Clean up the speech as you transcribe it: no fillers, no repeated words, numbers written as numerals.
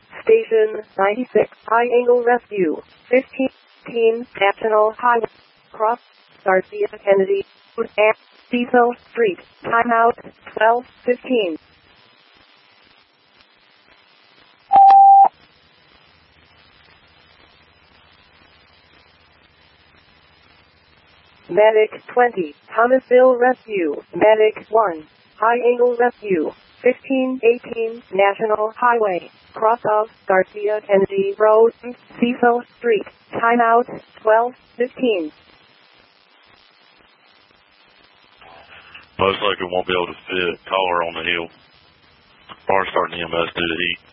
Station 96, High Angle Rescue, 15 National Highway, Cross Garcia Kennedy, and Cecil Street, timeout 12:15. Medic 20, Thomasville Rescue, Medic 1, High Angle Rescue, 1518 National Highway, cross of Garcia Kennedy Road, Cecil Street, timeout 12:15. Most likely won't be able to fit taller on the hill. Bar starting EMS due to heat.